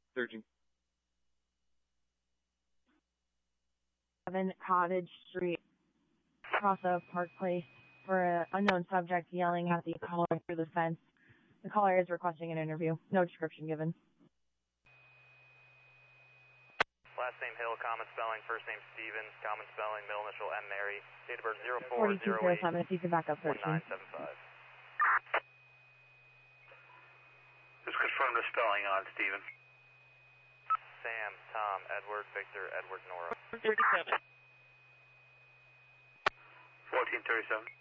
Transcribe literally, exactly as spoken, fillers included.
Searching. seven Cottage Street, across of Park Place, for an unknown subject yelling at the caller through the fence. The caller is requesting an interview. No description given. Last name Hill, common spelling, first name Stevens, common spelling, middle initial M. Mary, date of birth zero four zero eight forty-two oh seven, if you could back up one thirteen. nine seven five. Just confirm the spelling on Steven. Sam, Tom, Edward, Victor, Edward, Nora. thirty-seven. fourteen thirty-seven.